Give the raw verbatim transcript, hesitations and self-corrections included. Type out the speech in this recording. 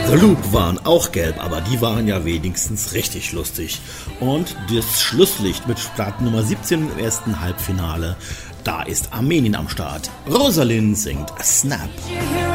The Loop waren auch gelb, aber die waren ja wenigstens richtig lustig. Und das Schlusslicht mit Start Nummer siebzehn im ersten Halbfinale, da ist Armenien am Start. Rosalind singt Snap.